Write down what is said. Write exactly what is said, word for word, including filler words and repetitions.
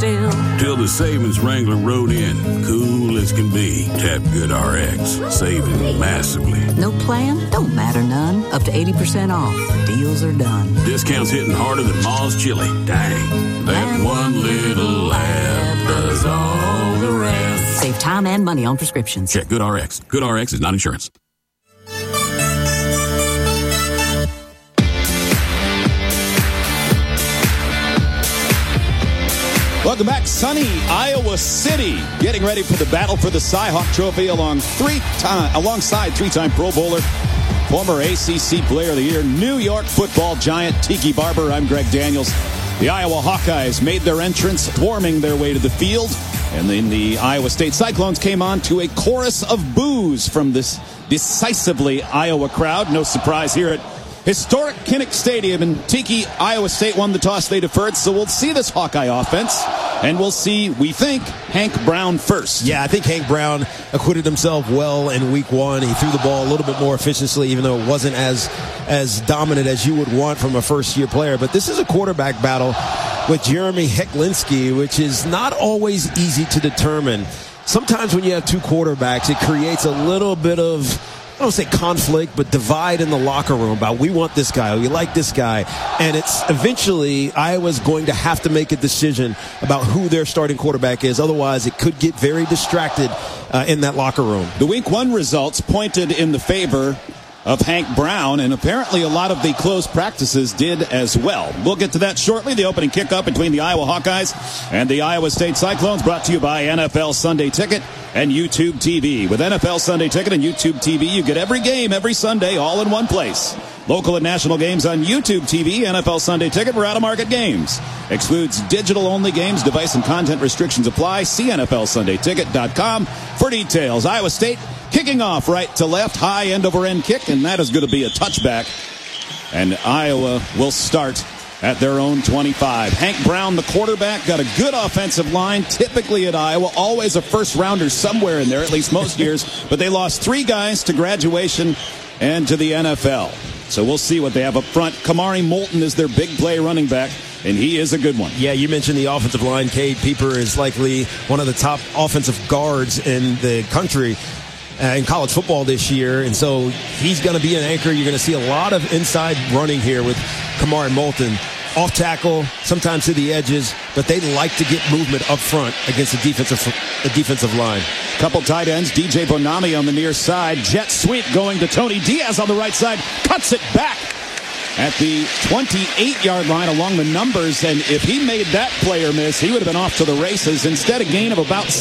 still. Till the savings Wrangler rode in, cool as can be. Tap GoodRx, saving massively. No plan? Don't matter none. Up to eighty percent off. The deals are done. Discounts hitting harder than Ma's chili. Dang, that one little app does all the rest. Save time and money on prescriptions. Check GoodRx. GoodRx is not insurance. Welcome back, sunny Iowa City, getting ready for the battle for the Cy-Hawk Trophy along three time, alongside three-time Pro Bowler, former A C C Player of the Year, New York football giant Tiki Barber. I'm Greg Daniels. The Iowa Hawkeyes made their entrance, swarming their way to the field, and then the Iowa State Cyclones came on to a chorus of boos from this decisively Iowa crowd. No surprise here at historic Kinnick Stadium. And Tiki, Iowa State won the toss. They deferred. So we'll see this Hawkeye offense. And we'll see, we think, Hank Brown first. Yeah, I think Hank Brown acquitted himself well in week one. He threw the ball a little bit more efficiently, even though it wasn't as as dominant as you would want from a first-year player. But this is a quarterback battle with Jeremy Hecklinski, which is not always easy to determine. Sometimes when you have two quarterbacks, it creates a little bit of, I don't say conflict, but divide in the locker room about we want this guy, or we like this guy. And it's eventually Iowa's going to have to make a decision about who their starting quarterback is. Otherwise, it could get very distracted uh, in that locker room. The week one results pointed in the favor of Hank Brown, and apparently a lot of the close practices did as well. We'll get to that shortly. The opening kickoff between the Iowa Hawkeyes and the Iowa State Cyclones, brought to you by N F L Sunday Ticket and YouTube T V. With N F L Sunday Ticket and YouTube T V, you get every game every Sunday all in one place. Local and national games on YouTube T V. N F L Sunday Ticket for out-of-market games. Excludes digital-only games. Device and content restrictions apply. See N F L Sunday Ticket dot com for details. Iowa State kicking off right to left, high end-over-end kick, and that is going to be a touchback. And Iowa will start at their own twenty-five. Hank Brown, the quarterback, got a good offensive line. Typically at Iowa, always a first-rounder somewhere in there, at least most years. But they lost three guys to graduation and to the N F L. So we'll see what they have up front. Kamari Moulton is their big play running back, and he is a good one. Yeah, you mentioned the offensive line. Cade Pieper is likely one of the top offensive guards in the country uh, in college football this year, and so he's going to be an anchor. You're going to see a lot of inside running here with Kamari Moulton. Off tackle, sometimes to the edges, but they like to get movement up front against a defensive a defensive line. Couple tight ends, D J Bonami on the near side. Jet sweep going to Tony Diaz on the right side. Cuts it back at the twenty-eight-yard line along the numbers, and if he made that player miss, he would have been off to the races. Instead, a gain of about